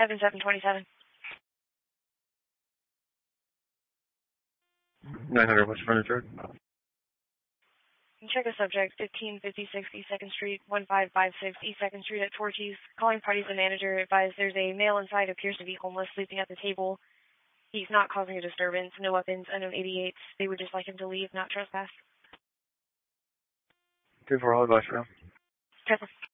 Evan 727. 900, what's your frontage road? Check the subject, 1556 East 2nd Street, 1556 East 2nd Street at Torchy's. Calling parties and manager, advised there's a male inside who appears to be homeless, sleeping at the table. He's not causing a disturbance, no weapons, unknown 88s. They would just like him to leave, not trespass. 2-4, all advice, bro. Tesla.